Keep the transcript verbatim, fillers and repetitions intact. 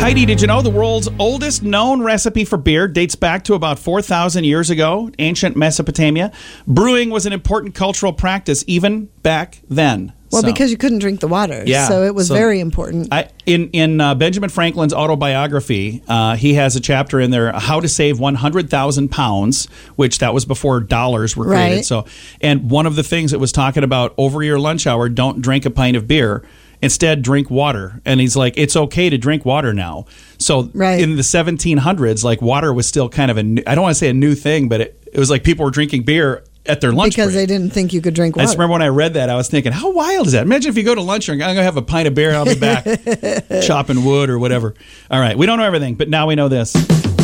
Heidi, did you know the world's oldest known recipe for beer dates back to about four thousand years ago, ancient Mesopotamia? Brewing was an important cultural practice even back then. Well, So- because you couldn't drink the water, Yeah, so it was so- very important. I, in in uh, Benjamin Franklin's autobiography, uh, he has a chapter in there, How to Save one hundred thousand Pounds, which that was before dollars were created. Right. So, and one of the things it was talking about, over your lunch hour, don't drink a pint of beer. Instead, drink water. And he's like, it's okay to drink water now. So Right. in the seventeen hundreds, like water was still kind of a new, I don't want to say a new thing, but it, it was like people were drinking beer at their lunch because break. they didn't think you could drink I water. just remember when I read that, I was thinking, how wild is that? Imagine if you go to lunch and I'm going to have a pint of beer and I'll be back chopping wood or whatever. All right, we don't know everything, but now we know this.